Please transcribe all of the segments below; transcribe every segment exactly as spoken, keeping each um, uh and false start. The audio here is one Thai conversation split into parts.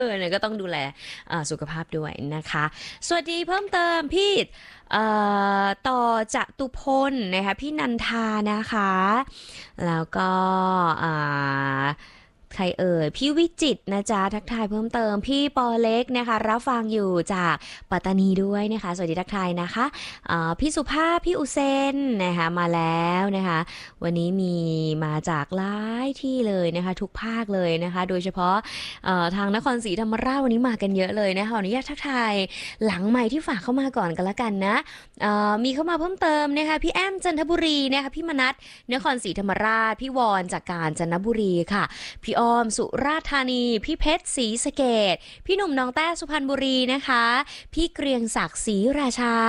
เออเนี่ยก็ต้องดูแลสุขภาพด้วยนะคะสวัสดีเพิ่มเติมพี่ต่อจตุพลนะคะพี่นันทานะคะแล้วก็ใครเอ่ยพี่วิจิตนะจ๊ะทักทายเพิ่มเติมพี่ปอเล็กนะคะรับฟังอยู่จากปัตตานีด้วยนะคะสวัสดีทักทายนะคะพี่สุภาพพี่อุเซนนะคะมาแล้วนะคะวันนี้มีมาจากหลายที่เลยนะคะทุกภาคเลยนะคะโดยเฉพาะทางนครศรีธรรมราชวันนี้มากันเยอะเลยนะคะขออนุญาตทักทายหลังใหม่ที่ฝากเข้ามาก่อนกันละกันนะมีเข้ามาเพิ่มเติมนะคะพี่แอมจันทบุรีนะคะพี่มนัสนครศรีธรรมราชพี่วอนจากกาญจนบุรีค่ะพี่ออมสุราษฎร์ธานีพี่เพชรศรีสะเกษพี่หนุ่มน้องแต้สุพรรณบุรีนะคะพี่เกรียงศักดิ์ศรีราชา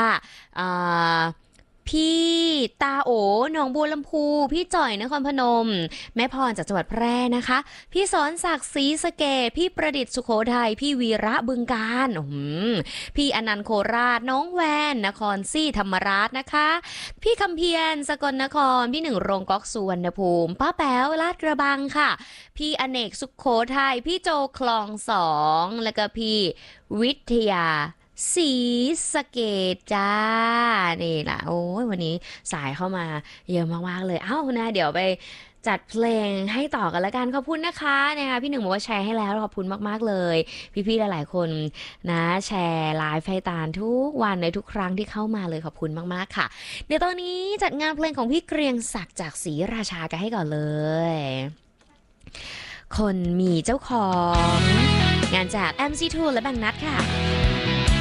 พี่ตาโอหนองบัวลำพูพี่จ่อยนครพนมแม่พรจากจังหวัดแพร่นะคะพี่สอนศักดิ์ศรีสะเกษพี่ประดิษฐ์สุโขทัยพี่วีระบึงกาฬพี่อนันต์โคราชน้องแวนนครศรีธรรมราชนะคะพี่คำเพียรสกลนครพี่หนึ่งโรงก๊อกสุวรรณภูมิป้าแป๋วลาดกระบังค่ะพี่อเนกสุโขทัยพี่โจคลองสองแล้วก็พี่วิทยาสีสะเกตจ้านี่แหละโอ้ยวันนี้สายเข้ามาเยอะมากๆเลยเอ้านะเดี๋ยวไปจัดเพลงให้ต่อกันละกันขอบคุณนะคะนะคะพี่หนึ่งบอกว่าแชร์ให้แล้วขอบคุณมากๆเลยพี่ๆหลายๆคนนะแชร์ไลฟ์ให้ตาลทุกวันในทุกครั้งที่เข้ามาเลยขอบคุณมากๆค่ะเดี๋ยวตอนนี้จัดงานเพลงของพี่เกรียงศักดิ์จากศรีราชากันให้ก่อนเลยคนมีเจ้าของงานจาก เอ็ม ซี ทู และแบงค์นัทค่ะ